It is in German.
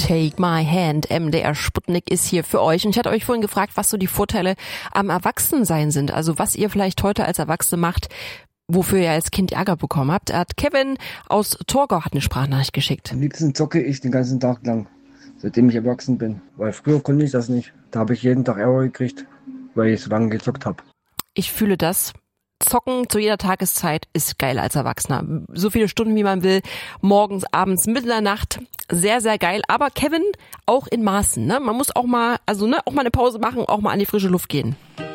Take My Hand, MDR Sputnik ist hier für euch. Und ich hatte euch vorhin gefragt, was so die Vorteile am Erwachsensein sind. Also was ihr vielleicht heute als Erwachsene macht, wofür ihr als Kind Ärger bekommen habt. Kevin aus Torgau hat eine Sprachnachricht geschickt. Am liebsten zocke ich den ganzen Tag lang, seitdem ich erwachsen bin. Weil früher konnte ich das nicht. Da habe ich jeden Tag Ärger gekriegt, weil ich so lange gezockt habe. Ich fühle das. Zocken zu jeder Tageszeit ist geil als Erwachsener. So viele Stunden, wie man will. Morgens, abends, mitten in der Nacht. Sehr, sehr geil. Aber Kevin, auch in Maßen, ne? Man muss auch mal, auch mal eine Pause machen, auch mal an die frische Luft gehen.